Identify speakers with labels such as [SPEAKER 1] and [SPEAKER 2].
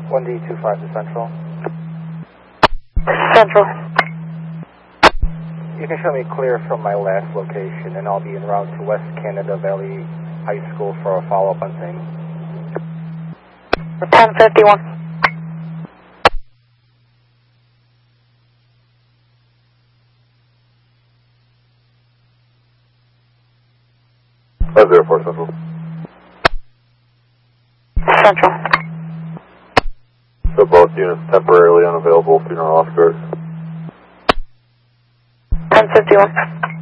[SPEAKER 1] 1D25 to Central.
[SPEAKER 2] Central.
[SPEAKER 1] You can show me clear from my last location, and I'll be en route to West Canada Valley High School for a follow-up on things.
[SPEAKER 2] 1051.
[SPEAKER 3] Zero 4 Central.
[SPEAKER 2] Central.
[SPEAKER 3] So both units temporarily unavailable, funeral off guard.
[SPEAKER 2] 1051.